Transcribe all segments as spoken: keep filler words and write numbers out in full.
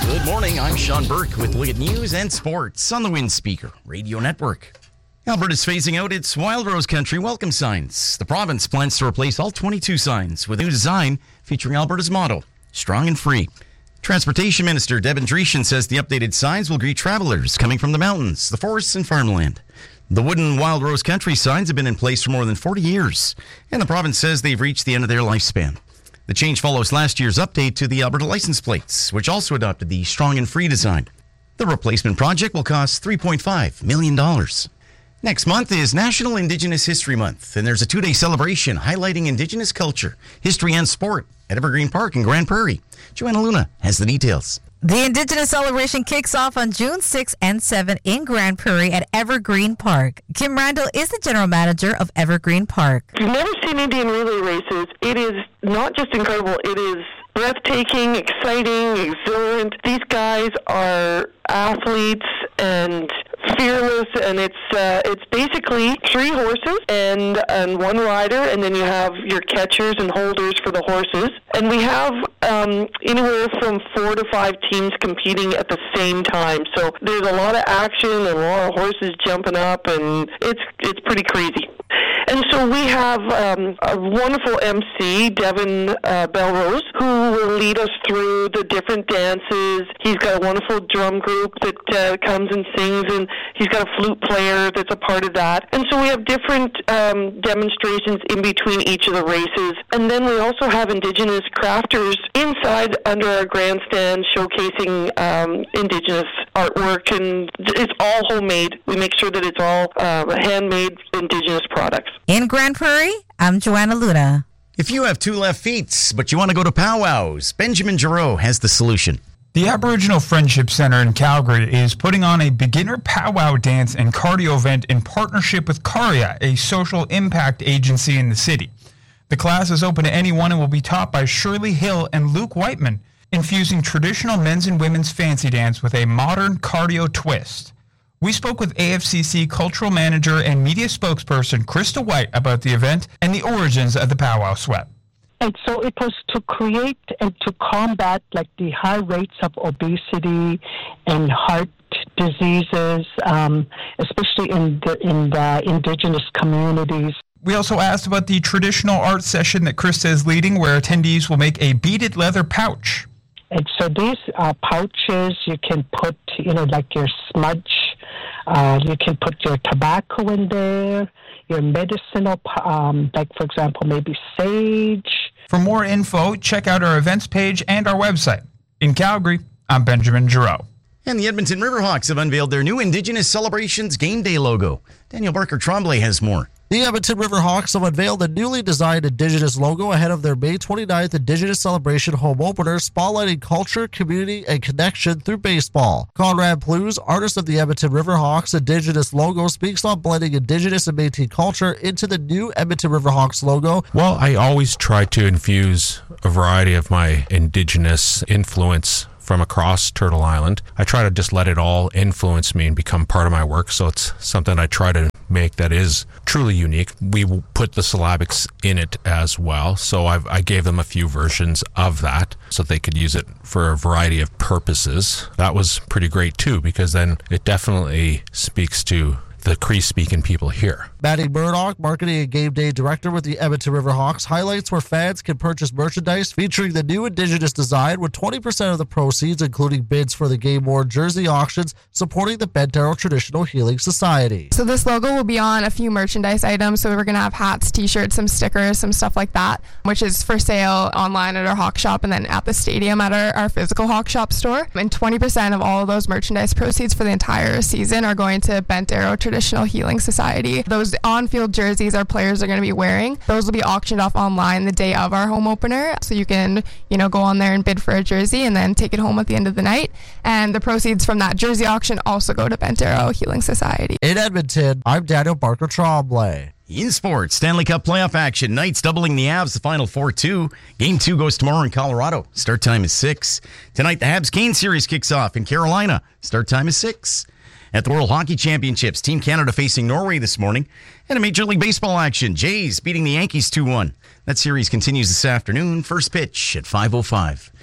Good morning, I'm Sean Burke with Look at News and Sports on the Wind Speaker Radio Network. Alberta's phasing out its Wild Rose Country welcome signs. The province plans to replace all twenty-two signs with a new design featuring Alberta's motto, Strong and Free. Transportation Minister Devin Dreeshen says the updated signs will greet travelers coming from the mountains, the forests, and farmland. The wooden Wild Rose Country signs have been in place for more than forty years, and the province says they've reached the end of their lifespan. The change follows last year's update to the Alberta license plates, which also adopted the Strong and Free design. The replacement project will cost three point five million dollars. Next month is National Indigenous History Month, and there's a two-day celebration highlighting Indigenous culture, history, and sport at Evergreen Park in Grand Prairie. Joanna Luna has the details. The Indigenous celebration kicks off on June sixth and seventh in Grand Prairie at Evergreen Park. Kim Randall is the general manager of Evergreen Park. If you've never seen Indian relay races, it is not just incredible, it is breathtaking, exciting, exuberant. These guys are athletes and fearless, and it's uh, it's basically three horses and and one rider, and then you have your catchers and holders for the horses. And we have um, anywhere from four to five teams competing at the same time. So there's a lot of action and a lot of horses jumping up, and it's it's pretty crazy. And so we have um, a wonderful M C, Devin uh, Belrose, who will lead us through the different dances. He's got a wonderful drum group that uh, comes and sings, and he's got a flute player that's a part of that. And so we have different um, demonstrations in between each of the races. And then we also have Indigenous crafters inside under our grandstand showcasing um, Indigenous artwork, and it's all homemade. We make sure that it's all uh, handmade Indigenous products. In Grand Prairie, I'm Joanna Luna. If you have two left feet, but you want to go to powwows, Benjamin Giroux has the solution. The Aboriginal Friendship Center in Calgary is putting on a beginner powwow dance and cardio event in partnership with Caria, a social impact agency in the city. The class is open to anyone and will be taught by Shirley Hill and Luke Whiteman, infusing traditional men's and women's fancy dance with a modern cardio twist. We spoke with A F C C Cultural Manager and Media Spokesperson Krista White about the event and the origins of the powwow sweat. And so it was to create and to combat like the high rates of obesity and heart diseases, um, especially in the, in the Indigenous communities. We also asked about the traditional art session that Krista is leading, where attendees will make a beaded leather pouch. And so these uh, pouches, you can put, you know, like your smudge, uh, you can put your tobacco in there, your medicinal, um, like, for example, maybe sage. For more info, check out our events page and our website. In Calgary, I'm Benjamin Giroux. And the Edmonton Riverhawks have unveiled their new Indigenous Celebrations Game Day logo. Daniel Barker Tremblay has more. The Edmonton Riverhawks have unveiled the newly designed Indigenous logo ahead of their May twenty-ninth Indigenous Celebration home opener, spotlighting culture, community, and connection through baseball. Conrad Plews, artist of the Edmonton Riverhawks Indigenous logo, speaks on blending Indigenous and Métis culture into the new Edmonton Riverhawks logo. Well, I always try to infuse a variety of my Indigenous influence from across Turtle Island. I try to just let it all influence me and become part of my work, so it's something I try to make that is truly unique. We will put the syllabics in it as well, so I've, I gave them a few versions of that so they could use it for a variety of purposes. That was pretty great too, because then it definitely speaks to the Cree-speaking people here. Maddie Murdoch, Marketing and Game Day Director with the Edmonton Riverhawks, highlights where fans can purchase merchandise featuring the new Indigenous design, with twenty percent of the proceeds, including bids for the game-worn jersey auctions, supporting the Bentaro Traditional Healing Society. So this logo will be on a few merchandise items, so we're going to have hats, t-shirts, some stickers, some stuff like that, which is for sale online at our Hawk Shop and then at the stadium at our, our physical Hawk Shop store. And twenty percent of all of those merchandise proceeds for the entire season are going to Bentaro Traditional Healing Society. Those on-field jerseys our players are going to be wearing, those will be auctioned off online the day of our home opener, so you can, you know, go on there and bid for a jersey and then take it home at the end of the night. And the proceeds from that jersey auction also go to Bentaro Healing Society. In Edmonton, I'm Daniel Barker Tremblay. In sports, Stanley Cup playoff action. Knights doubling the Avs, the final four two. Game two goes tomorrow in Colorado. Start time is six. Tonight, the Habs-Kane series kicks off in Carolina. Start time is six. At the World Hockey Championships, Team Canada facing Norway this morning. And a Major League Baseball action. Jays beating the Yankees two one. That series continues this afternoon. First pitch at five oh five.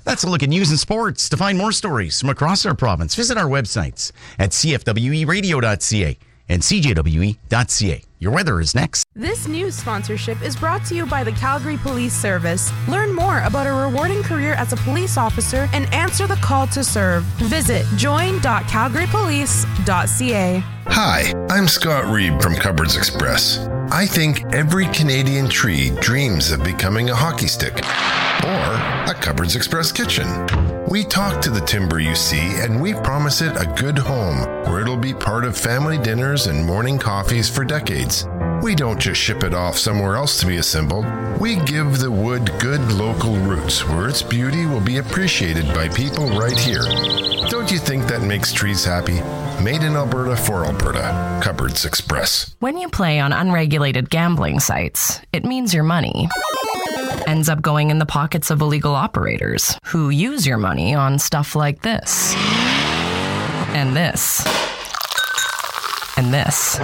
That's a look at news and sports. To find more stories from across our province, visit our websites at c f w e radio dot c a and c j w e dot c a. Your weather is next. This news sponsorship is brought to you by the Calgary Police Service. Learn more about a rewarding career as a police officer and answer the call to serve. Visit join dot calgary police dot c a. Hi, I'm Scott Reeb from Cupboards Express. I think every Canadian tree dreams of becoming a hockey stick or a Cupboards Express kitchen. We talk to the timber you see and we promise it a good home where it'll be part of family dinners and morning coffees for decades. We don't just ship it off somewhere else to be assembled. We give the wood good local roots where its beauty will be appreciated by people right here. Don't you think that makes trees happy? Made in Alberta for Alberta. Cupboards Express. When you play on unregulated gambling sites, it means your money ends up going in the pockets of illegal operators who use your money on stuff like this. And this. And this.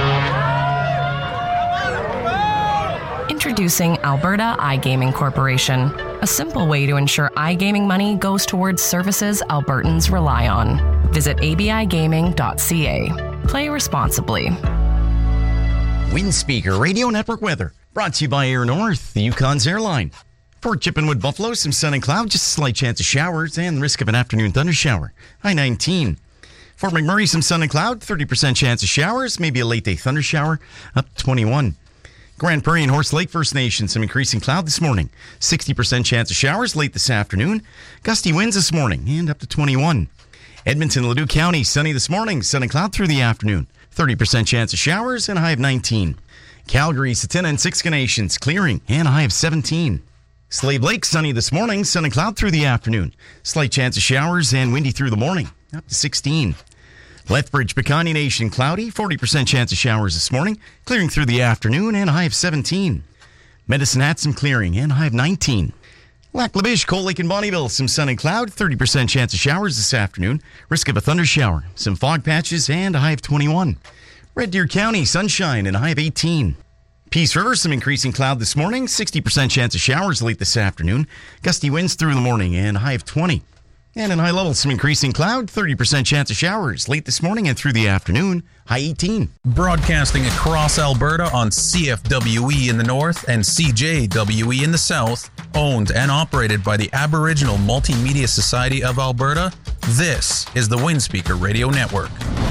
Introducing Alberta iGaming Corporation, a simple way to ensure iGaming money goes towards services Albertans rely on. Visit a b i gaming dot c a. Play responsibly. Windspeaker Radio Network weather brought to you by Air North, the Yukon's airline. For Chippenwood Buffalo, some sun and cloud, just a slight chance of showers and the risk of an afternoon thundershower. High nineteen. For McMurray, some sun and cloud, thirty percent chance of showers, maybe a late day thundershower, up to twenty-one. Grand Prairie and Horse Lake First Nation, some increasing cloud this morning. sixty percent chance of showers late this afternoon. Gusty winds this morning and up to twenty-one. Edmonton, Ladue County, sunny this morning, sun and cloud through the afternoon. thirty percent chance of showers and a high of nineteen. Calgary, Satina and Siksika Nations, clearing and a high of seventeen. Slave Lake, sunny this morning, sun and cloud through the afternoon. Slight chance of showers and windy through the morning, up to sixteen. Lethbridge, Piikani Nation, cloudy, forty percent chance of showers this morning, clearing through the afternoon and a high of seventeen. Medicine Hat, some clearing and a high of nineteen. Lac La Biche, Cold Lake and Bonnyville, some sun and cloud, thirty percent chance of showers this afternoon, risk of a thundershower, some fog patches and a high of twenty-one. Red Deer County, sunshine and a high of eighteen. Peace River, some increasing cloud this morning, sixty percent chance of showers late this afternoon, gusty winds through the morning and a high of twenty. And in high levels, some increasing cloud, thirty percent chance of showers late this morning and through the afternoon, high eighteen. Broadcasting across Alberta on C F W E in the north and C J W E in the south, owned and operated by the Aboriginal Multimedia Society of Alberta, this is the Windspeaker Radio Network.